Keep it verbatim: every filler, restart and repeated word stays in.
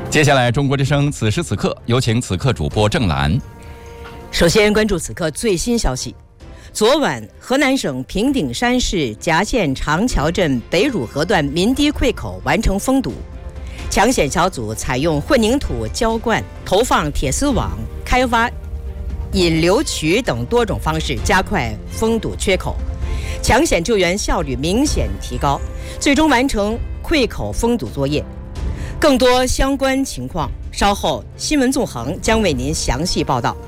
接下来，中国之声此时此刻有请此刻主播郑兰。 首先关注此刻最新消息。昨晚，河南省平顶山市夹县长桥镇北汝河段民堤溃口完成封堵，抢险小组采用混凝土浇灌、投放铁丝网、开挖引流渠等多种方式加快封堵缺口，抢险救援效率明显提高，最终完成溃口封堵作业。更多相关情况，稍后新闻纵横将为您详细报道。